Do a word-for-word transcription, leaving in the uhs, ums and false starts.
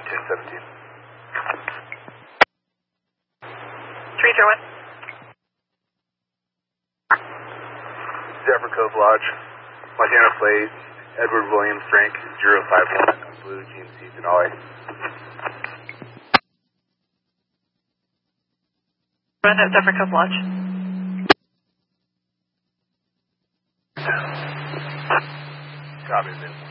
ten seventeen. three zero one. Zephyr Cove Lodge, Montana Plate, Edward William Frank, zero five one, Blue G M C Denali. Run at Zephyr Cove Lodge. Copy, man.